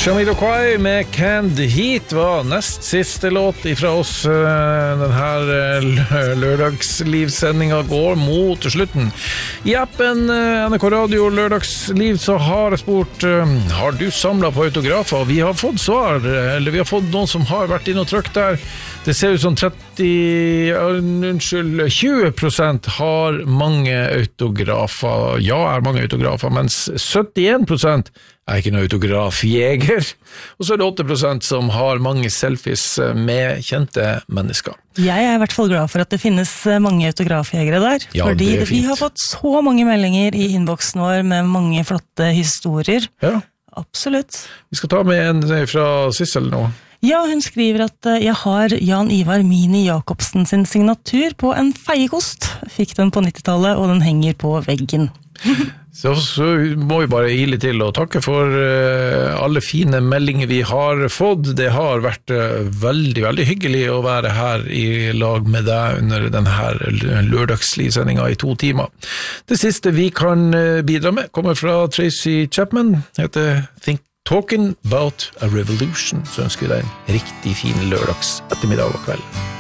Jamiroquai med Canned Heat var nest siste låt fra oss. Den her lørdagslivsendingen går mot slutten. I appen NRK Radio Lørdagsliv så har jeg spurt, har du samlet på autografer? Vi har fått svar, eller vi har fått noen som har vært inn og trykt der. Det ser ut som 20% har mange autografer. Ja, er mange autografer, mens 71% er ikke noe autografjeger. Og så er det 8% som har mange selfies med kjente mennesker. Jeg er i hvert fall glad for at det finnes mange autografjegere der. Ja, fordi det er fint. vi har fått så mange meldinger i innboksen vår med mange flotte historier. Ja. Absolutt. Vi skal ta med en fra Sissel nå. Ja, hun skriver at jeg har Jan Ivar Mini Jakobsen sin signatur på en feiekost. Fikk den på 90-tallet, og den henger på veggen. Så må vi bare ile til og takke for alle fine meldinger vi har fått. Det har vært veldig, veldig hyggelig å være her i lag med deg under denne lørdagslivsendingen i 2 timer. Det siste vi kan bidra med kommer fra Tracy Chapman, heter Talking About a Revolution, så ønsker jeg deg en riktig fin lørdags ettermiddag og kveld.